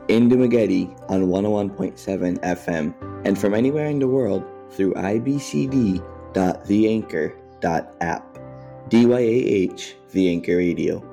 in Dumaguete on 101.7 FM and from anywhere in the world through ibcd.theanchor.app. DYAH, The Anchor Radio.